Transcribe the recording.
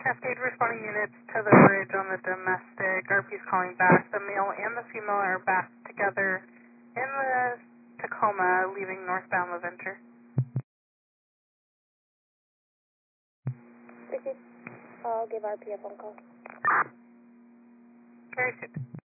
Cascade responding units to the bridge on the domestic. RP's calling back. The male and the female are back together in the Tacoma, leaving northbound LaVenture. Okay. I'll give RP a phone call. Very good.